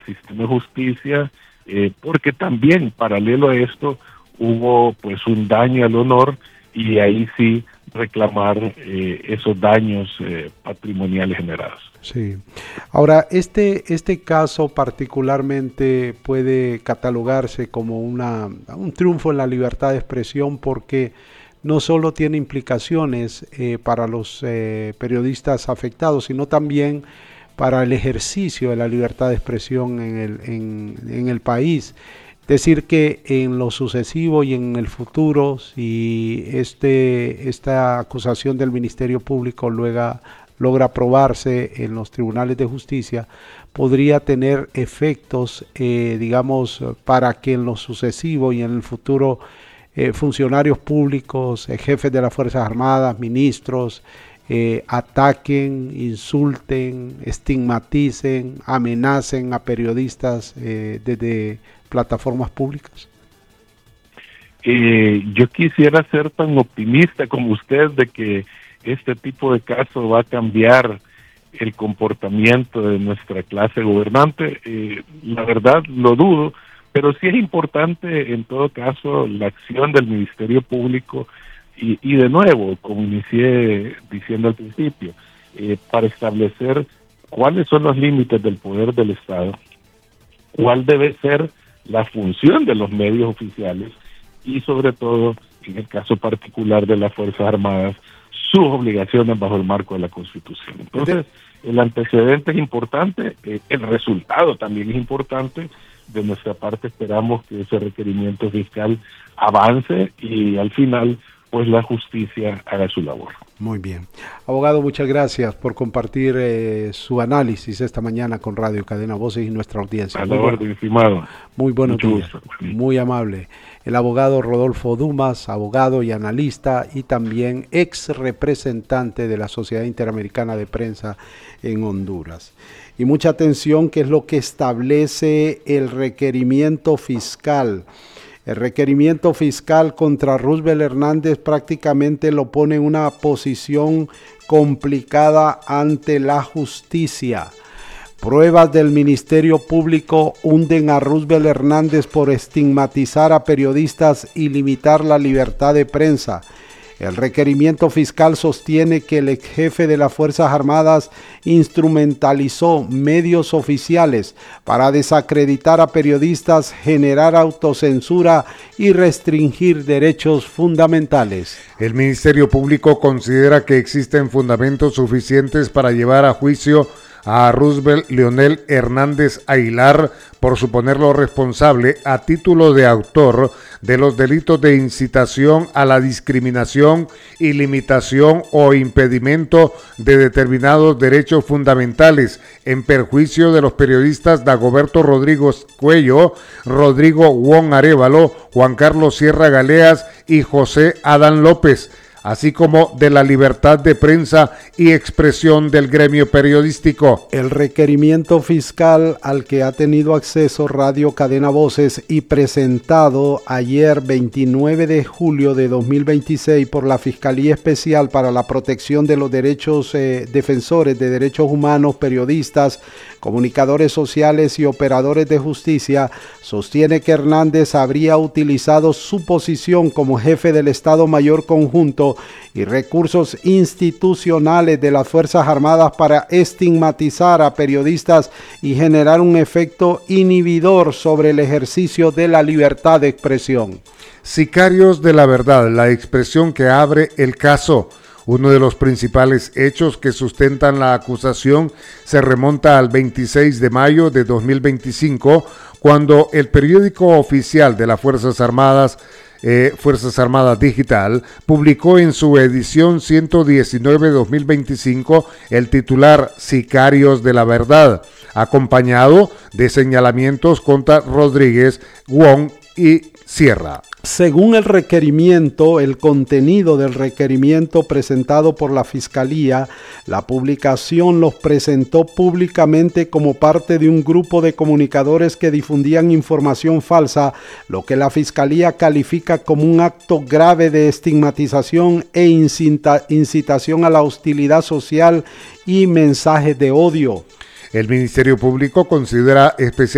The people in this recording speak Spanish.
sistema de justicia, porque también paralelo a esto hubo pues un daño al honor y ahí sí reclamar esos daños patrimoniales generados. Sí. Ahora, este caso particularmente puede catalogarse como un triunfo en la libertad de expresión porque no solo tiene implicaciones para los periodistas afectados, sino también para el ejercicio de la libertad de expresión en el país. Decir que en lo sucesivo y en el futuro, si esta acusación del Ministerio Público logra aprobarse en los tribunales de justicia, podría tener efectos, digamos, para que en lo sucesivo y en el futuro funcionarios públicos, jefes de las Fuerzas Armadas, ministros, ataquen, insulten, estigmaticen, amenacen a periodistas desde plataformas públicas? Yo quisiera ser tan optimista como usted de que este tipo de caso va a cambiar el comportamiento de nuestra clase gobernante. La verdad lo dudo, pero sí es importante en todo caso la acción del Ministerio Público y de nuevo, como inicié diciendo al principio, para establecer cuáles son los límites del poder del Estado, cuál debe ser la función de los medios oficiales y sobre todo, en el caso particular de las Fuerzas Armadas, sus obligaciones bajo el marco de la Constitución. Entonces, el antecedente es importante, el resultado también es importante. De nuestra parte esperamos que ese requerimiento fiscal avance y al final pues la justicia haga su labor. Muy bien. Abogado, muchas gracias por compartir su análisis esta mañana con Radio Cadena Voces y nuestra audiencia. A la orden, estimado. Muy buenos días. Muy amable. El abogado Rodolfo Dumas, abogado y analista y también ex representante de la Sociedad Interamericana de Prensa en Honduras. Y mucha atención, que es lo que establece el requerimiento fiscal. El requerimiento fiscal contra Roosevelt Hernández prácticamente lo pone en una posición complicada ante la justicia. Pruebas del Ministerio Público hunden a Roosevelt Hernández por estigmatizar a periodistas y limitar la libertad de prensa. El requerimiento fiscal sostiene que el ex jefe de las Fuerzas Armadas instrumentalizó medios oficiales para desacreditar a periodistas, generar autocensura y restringir derechos fundamentales. El Ministerio Público considera que existen fundamentos suficientes para llevar a juicio a Roosevelt Leonel Hernández Aguilar por suponerlo responsable a título de autor de los delitos de incitación a la discriminación y limitación o impedimento de determinados derechos fundamentales en perjuicio de los periodistas Dagoberto Rodríguez Cuello, Rodrigo Wong Arévalo, Juan Carlos Sierra Galeas y José Adán López, así como de la libertad de prensa y expresión del gremio periodístico. El requerimiento fiscal al que ha tenido acceso Radio Cadena Voces y presentado ayer 29 de julio de 2026 por la Fiscalía Especial para la Protección de los Derechos Defensores de Derechos Humanos, periodistas, comunicadores sociales y operadores de justicia, sostiene que Hernández habría utilizado su posición como jefe del Estado Mayor Conjunto y recursos institucionales de las Fuerzas Armadas para estigmatizar a periodistas y generar un efecto inhibidor sobre el ejercicio de la libertad de expresión. Sicarios de la verdad, la expresión que abre el caso. Uno de los principales hechos que sustentan la acusación se remonta al 26 de mayo de 2025, cuando el periódico oficial de las Fuerzas Armadas Digital, publicó en su edición 119-2025 el titular Sicarios de la Verdad, acompañado de señalamientos contra Rodríguez, Wong y Sierra. Según el requerimiento, el contenido del requerimiento presentado por la Fiscalía, la publicación los presentó públicamente como parte de un grupo de comunicadores que difundían información falsa, lo que la Fiscalía califica como un acto grave de estigmatización e incitación a la hostilidad social y mensajes de odio. El Ministerio Público considera especialmente